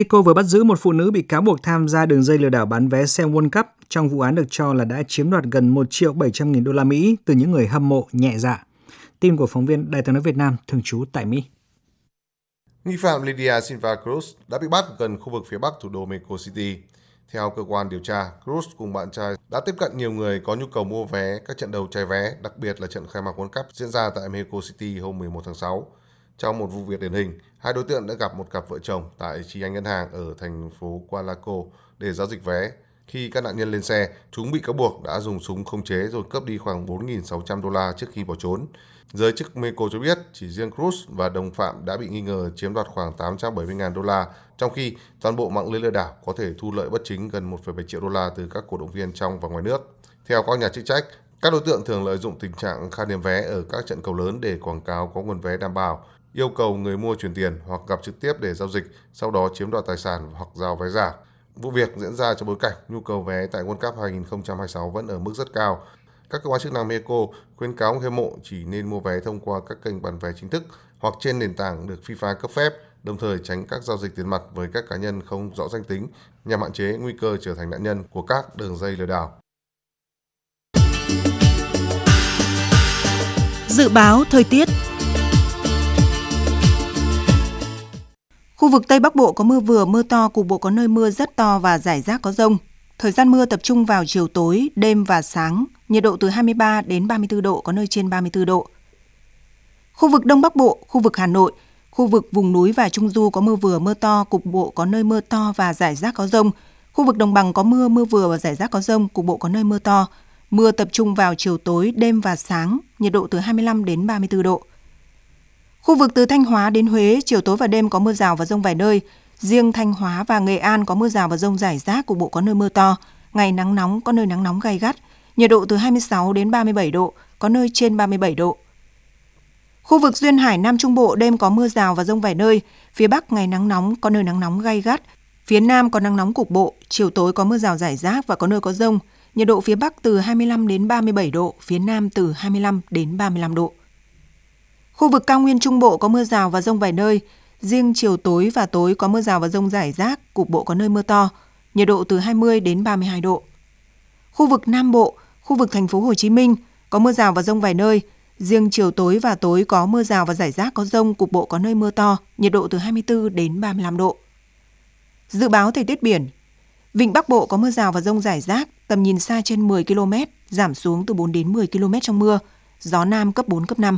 Mexico vừa bắt giữ một phụ nữ bị cáo buộc tham gia đường dây lừa đảo bán vé xem World Cup trong vụ án được cho là đã chiếm đoạt gần 1.700.000 đô la Mỹ từ những người hâm mộ nhẹ dạ. Tin của phóng viên Đài tiếng nói Việt Nam thường trú tại Mỹ. Nghi phạm Lidia Silva Cruz đã bị bắt gần khu vực phía bắc thủ đô Mexico City. Theo cơ quan điều tra, Cruz cùng bạn trai đã tiếp cận nhiều người có nhu cầu mua vé các trận đấu cháy vé, đặc biệt là trận khai mạc World Cup diễn ra tại Mexico City hôm 11 tháng 6. Trong một vụ việc điển hình, hai đối tượng đã gặp một cặp vợ chồng tại chi nhánh ngân hàng ở thành phố Guanaco để giao dịch vé. Khi các nạn nhân lên xe, chúng bị cáo buộc đã dùng súng khống chế rồi cướp đi khoảng 4.600 đô la trước khi bỏ trốn. Giới chức Mexico cho biết chỉ riêng Cruz và đồng phạm đã bị nghi ngờ chiếm đoạt khoảng 870.000 đô la, trong khi toàn bộ mạng lưới lừa đảo có thể thu lợi bất chính gần 1,7 triệu đô la từ các cổ động viên trong và ngoài nước. Theo các nhà chức trách, các đối tượng thường lợi dụng tình trạng khan hiếm vé ở các trận cầu lớn để quảng cáo có nguồn vé đảm bảo, yêu cầu người mua chuyển tiền hoặc gặp trực tiếp để giao dịch, sau đó chiếm đoạt tài sản hoặc giao vé giả. Vụ việc diễn ra trong bối cảnh nhu cầu vé tại World Cup 2026 vẫn ở mức rất cao. Các cơ quan chức năng Mexico khuyến cáo người hâm mộ chỉ nên mua vé thông qua các kênh bán vé chính thức hoặc trên nền tảng được FIFA cấp phép, đồng thời tránh các giao dịch tiền mặt với các cá nhân không rõ danh tính nhằm hạn chế nguy cơ trở thành nạn nhân của các đường dây lừa đảo. Dự báo thời tiết. Khu vực Tây Bắc Bộ có mưa vừa, mưa to, cục bộ có nơi mưa rất to và rải rác có dông. Thời gian mưa tập trung vào chiều tối, đêm và sáng, nhiệt độ từ 23 đến 34 độ, có nơi trên 34 độ. Khu vực Đông Bắc Bộ, khu vực Hà Nội, khu vực vùng núi và Trung Du có mưa vừa, mưa to, cục bộ có nơi mưa to và rải rác có dông. Khu vực Đồng Bằng có mưa, mưa vừa và rải rác có dông, cục bộ có nơi mưa to. Mưa tập trung vào chiều tối, đêm và sáng, nhiệt độ từ 25 đến 34 độ. Khu vực từ Thanh Hóa đến Huế, chiều tối và đêm có mưa rào và dông vài nơi. Riêng Thanh Hóa và Nghệ An có mưa rào và dông rải rác, cục bộ có nơi mưa to. Ngày nắng nóng, có nơi nắng nóng gay gắt. Nhiệt độ từ 26 đến 37 độ, có nơi trên 37 độ. Khu vực Duyên Hải Nam Trung Bộ đêm có mưa rào và dông vài nơi. Phía Bắc ngày nắng nóng, có nơi nắng nóng gay gắt. Phía Nam có nắng nóng cục bộ, chiều tối có mưa rào rải rác và có nơi có dông. Nhiệt độ phía Bắc từ 25 đến 37 độ, phía Nam từ 25 đến 35 độ. Khu vực Cao Nguyên Trung Bộ có mưa rào và dông vài nơi. Riêng chiều tối và tối có mưa rào và dông rải rác, cục bộ có nơi mưa to. Nhiệt độ từ 20 đến 32 độ. Khu vực Nam Bộ, khu vực thành phố Hồ Chí Minh có mưa rào và dông vài nơi. Riêng chiều tối và tối có mưa rào và rải rác có dông, cục bộ có nơi mưa to. Nhiệt độ từ 24 đến 35 độ. Dự báo thời tiết biển. Vịnh Bắc Bộ có mưa rào và dông rải rác, tầm nhìn xa trên 10 km, giảm xuống từ 4 đến 10 km trong mưa, gió Nam cấp 4, cấp 5.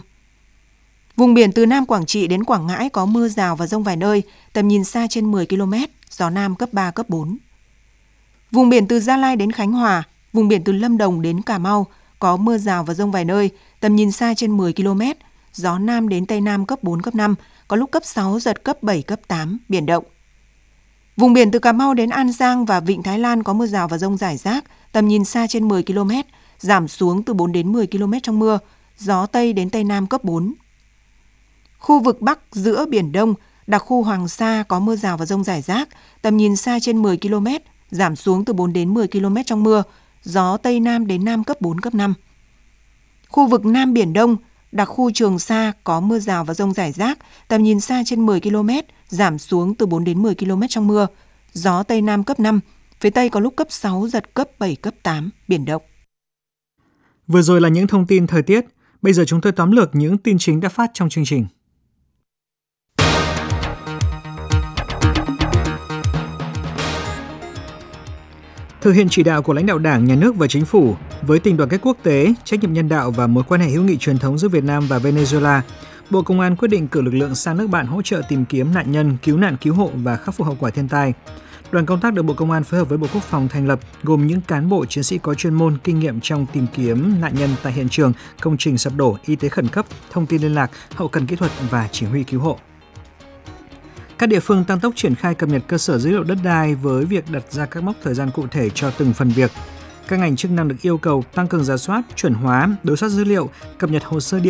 Vùng biển từ Nam Quảng Trị đến Quảng Ngãi có mưa rào và dông vài nơi, tầm nhìn xa trên 10 km, gió Nam cấp 3, cấp 4. Vùng biển từ Gia Lai đến Khánh Hòa, vùng biển từ Lâm Đồng đến Cà Mau có mưa rào và dông vài nơi, tầm nhìn xa trên 10 km, gió Nam đến Tây Nam cấp 4, cấp 5, có lúc cấp 6, giật cấp 7, cấp 8, biển động. Vùng biển từ Cà Mau đến An Giang và Vịnh Thái Lan có mưa rào và dông rải rác, tầm nhìn xa trên 10 km, giảm xuống từ 4 đến 10 km trong mưa, gió Tây đến Tây Nam cấp 4. Khu vực Bắc giữa Biển Đông, đặc khu Hoàng Sa có mưa rào và dông rải rác, tầm nhìn xa trên 10 km, giảm xuống từ 4 đến 10 km trong mưa, gió Tây Nam đến Nam cấp 4, cấp 5. Khu vực Nam Biển Đông, đặc khu Trường Sa có mưa rào và dông rải rác, tầm nhìn xa trên 10 km, giảm xuống từ 4 đến 10 km trong mưa, gió Tây Nam cấp 5, phía Tây có lúc cấp 6, giật cấp 7, cấp 8, biển động. Vừa rồi là những thông tin thời tiết, bây giờ chúng tôi tóm lược những tin chính đã phát trong chương trình. Thực hiện chỉ đạo của lãnh đạo Đảng, Nhà nước và Chính phủ, với tình đoàn kết quốc tế, trách nhiệm nhân đạo và mối quan hệ hữu nghị truyền thống giữa Việt Nam và Venezuela, Bộ Công an quyết định cử lực lượng sang nước bạn hỗ trợ tìm kiếm nạn nhân, cứu nạn cứu hộ và khắc phục hậu quả thiên tai. Đoàn công tác được Bộ Công an phối hợp với Bộ Quốc phòng thành lập, gồm những cán bộ chiến sĩ có chuyên môn, kinh nghiệm trong tìm kiếm nạn nhân tại hiện trường, công trình sập đổ, y tế khẩn cấp, thông tin liên lạc, hậu cần kỹ thuật và chỉ huy cứu hộ. Các địa phương tăng tốc triển khai cập nhật cơ sở dữ liệu đất đai với việc đặt ra các mốc thời gian cụ thể cho từng phần việc. Các ngành chức năng được yêu cầu tăng cường rà soát, chuẩn hóa, đối soát dữ liệu, cập nhật hồ sơ địa